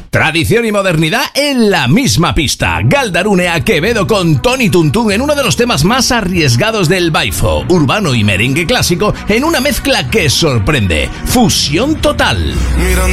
Tradición y modernidad en la misma pista. Galdarune a Quevedo con Tony Tuntún en uno de los temas más arriesgados del baifo, urbano y merengue clásico, en una mezcla que sorprende. Fusión total.